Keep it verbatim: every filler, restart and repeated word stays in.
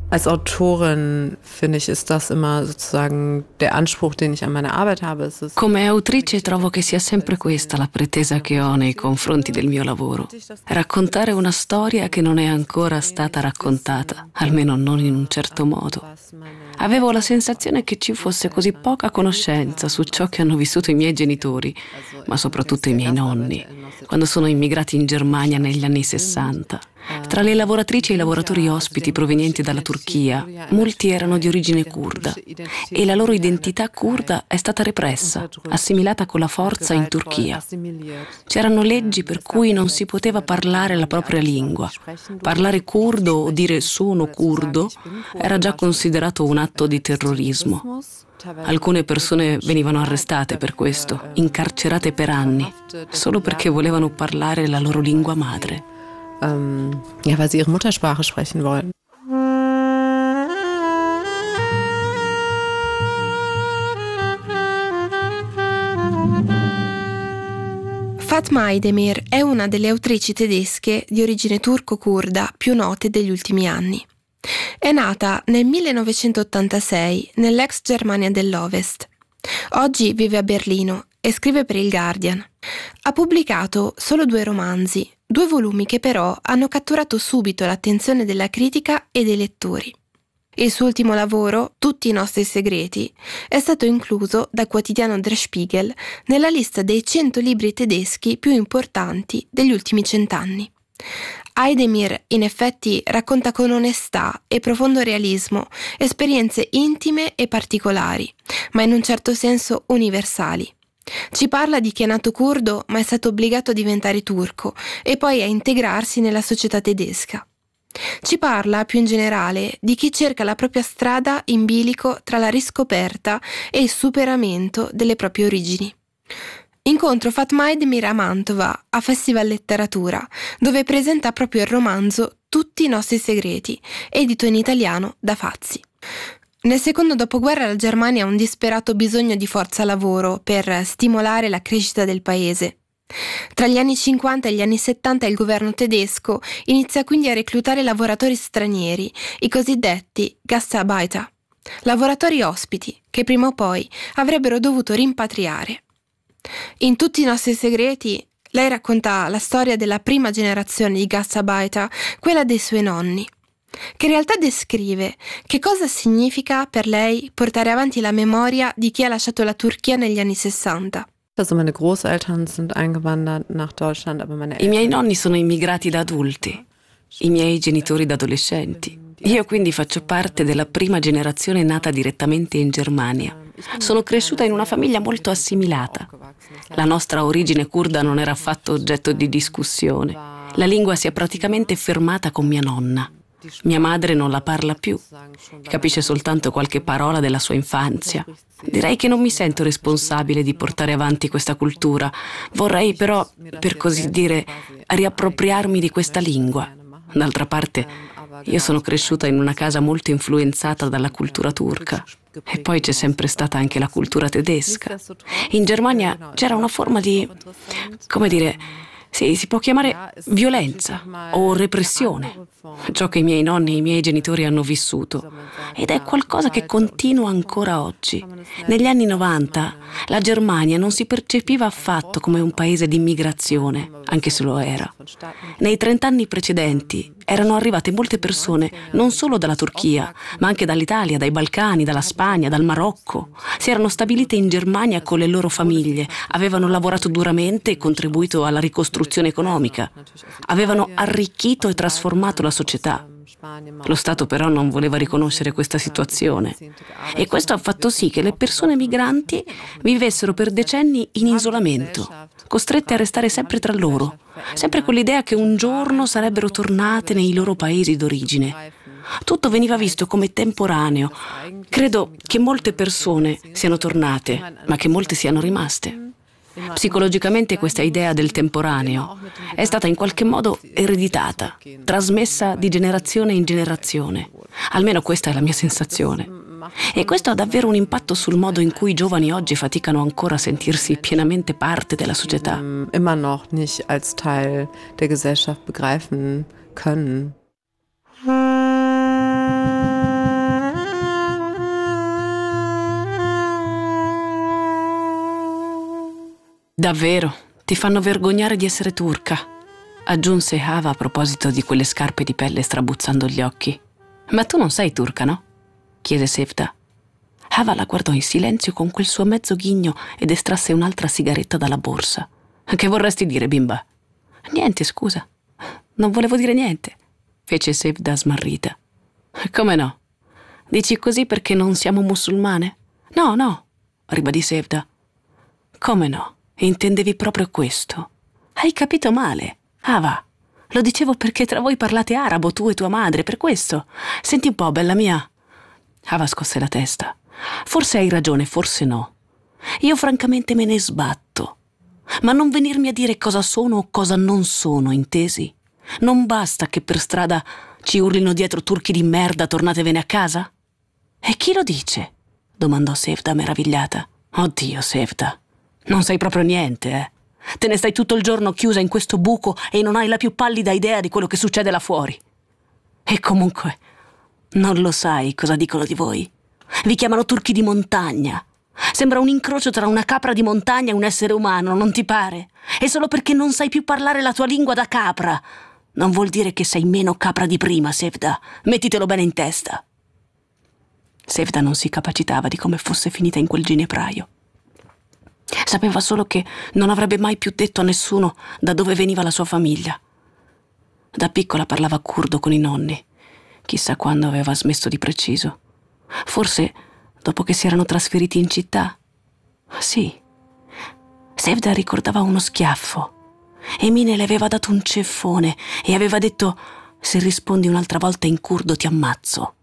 Als Autorin, finde ich, ist das immer sozusagen der Anspruch, den ich an meine Arbeit habe. Come autrice trovo che sia sempre questa la pretesa che ho nei confronti del mio lavoro. Raccontare una storia che non è ancora stata raccontata, almeno non in un certo modo. Avevo la sensazione che ci fosse così poca conoscenza su ciò che hanno vissuto i miei genitori, ma soprattutto i miei nonni, quando sono immigrati in Germania negli anni sessanta. Tra le lavoratrici e i lavoratori ospiti provenienti dalla Turchia, molti erano di origine curda e la loro identità curda è stata repressa, assimilata con la forza in Turchia. C'erano leggi per cui non si poteva parlare la propria lingua. Parlare curdo o dire sono curdo era già considerato un atto di terrorismo. Alcune persone venivano arrestate per questo, incarcerate per anni, solo perché volevano parlare la loro lingua madre. Ähm, ja, weil sie ihre Muttersprache sprechen wollten. Fatma Aydemir è una delle autrici tedesche di origine turco-curda più note degli ultimi anni. È nata nel millenovecentottantasei nell'ex Germania dell'Ovest. Oggi vive a Berlino e scrive per il Guardian. Ha pubblicato solo due romanzi, due volumi che però hanno catturato subito l'attenzione della critica e dei lettori. Il suo ultimo lavoro, Tutti i nostri segreti, è stato incluso dal quotidiano Der Spiegel nella lista dei cento libri tedeschi più importanti degli ultimi cent'anni. Aydemir, in effetti, racconta con onestà e profondo realismo esperienze intime e particolari, ma in un certo senso universali. Ci parla di chi è nato curdo ma è stato obbligato a diventare turco e poi a integrarsi nella società tedesca. Ci parla, più in generale, di chi cerca la propria strada in bilico tra la riscoperta e il superamento delle proprie origini. Incontro Fatma Aydemir a Mantova, a Festival Letteratura, dove presenta proprio il romanzo Tutti i nostri segreti, edito in italiano da Fazzi. Nel secondo dopoguerra la Germania ha un disperato bisogno di forza lavoro per stimolare la crescita del paese. Tra gli anni cinquanta e gli anni settanta il governo tedesco inizia quindi a reclutare lavoratori stranieri, i cosiddetti Gastarbeiter, lavoratori ospiti che prima o poi avrebbero dovuto rimpatriare. In Tutti i nostri segreti lei racconta la storia della prima generazione di Gastarbeiter, quella dei suoi nonni, che in realtà descrive che cosa significa per lei portare avanti la memoria di chi ha lasciato la Turchia negli anni sessanta. Also meine Großeltern sind eingewandert nach Deutschland, aber meine I miei nonni sono immigrati da adulti, i miei genitori da adolescenti. Io quindi faccio parte della prima generazione nata direttamente in Germania. Sono cresciuta in una famiglia molto assimilata. La nostra origine curda non era affatto oggetto di discussione. La lingua si è praticamente fermata con mia nonna. Mia madre non la parla più, capisce soltanto qualche parola della sua infanzia. Direi che non mi sento responsabile di portare avanti questa cultura. Vorrei però, per così dire, riappropriarmi di questa lingua. D'altra parte, io sono cresciuta in una casa molto influenzata dalla cultura turca. E poi c'è sempre stata anche la cultura tedesca. In Germania c'era una forma di, come dire, sì, si può chiamare violenza o repressione, ciò che i miei nonni e i miei genitori hanno vissuto, ed è qualcosa che continua ancora oggi. Negli anni novanta la Germania non si percepiva affatto come un paese di immigrazione, anche se lo era. Nei trent'anni precedenti erano arrivate molte persone non solo dalla Turchia, ma anche dall'Italia, dai Balcani, dalla Spagna, dal Marocco. Si erano stabilite in Germania con le loro famiglie, avevano lavorato duramente e contribuito alla ricostruzione economica, avevano arricchito e trasformato la società. Lo Stato però non voleva riconoscere questa situazione e questo ha fatto sì che le persone migranti vivessero per decenni in isolamento, costrette a restare sempre tra loro, sempre con l'idea che un giorno sarebbero tornate nei loro paesi d'origine. Tutto veniva visto come temporaneo. Credo che molte persone siano tornate, ma che molte siano rimaste. Psicologicamente questa idea del temporaneo è stata in qualche modo ereditata, trasmessa di generazione in generazione. Almeno questa è la mia sensazione. E questo ha davvero un impatto sul modo in cui i giovani oggi faticano ancora a sentirsi pienamente parte della società. Immer noch nicht als Teil der Gesellschaft begreifen können. Davvero, ti fanno vergognare di essere turca, aggiunse Hava a proposito di quelle scarpe di pelle strabuzzando gli occhi. Ma tu non sei turca, no? Chiese Sevda. Hava la guardò in silenzio con quel suo mezzo ghigno ed estrasse un'altra sigaretta dalla borsa. Che vorresti dire, bimba? Niente, scusa. Non volevo dire niente, fece Sevda smarrita. Come no? Dici così perché non siamo musulmane? No, no, ribadì Sevda. Come no? Intendevi proprio questo? Hai capito male. Hava, lo dicevo perché tra voi parlate arabo, tu e tua madre, per questo. Senti un po', bella mia. Hava scosse la testa. Forse hai ragione, forse no. Io francamente me ne sbatto. Ma non venirmi a dire cosa sono o cosa non sono, intesi? Non basta che per strada ci urlino dietro turchi di merda, tornatevene a casa? E chi lo dice? Domandò Sevda meravigliata. Oddio, Sevda, non sai proprio niente, eh? Te ne stai tutto il giorno chiusa in questo buco e non hai la più pallida idea di quello che succede là fuori. E comunque, non lo sai cosa dicono di voi? Vi chiamano turchi di montagna. Sembra un incrocio tra una capra di montagna e un essere umano, non ti pare? E solo perché non sai più parlare la tua lingua da capra non vuol dire che sei meno capra di prima, Sevda. Mettitelo bene in testa. Sevda non si capacitava di come fosse finita in quel ginepraio. Sapeva solo che non avrebbe mai più detto a nessuno da dove veniva la sua famiglia. Da piccola parlava curdo con i nonni. Chissà quando aveva smesso di preciso. Forse dopo che si erano trasferiti in città. Sì. Sevda ricordava uno schiaffo. Emine le aveva dato un ceffone e aveva detto: se rispondi un'altra volta in curdo ti ammazzo.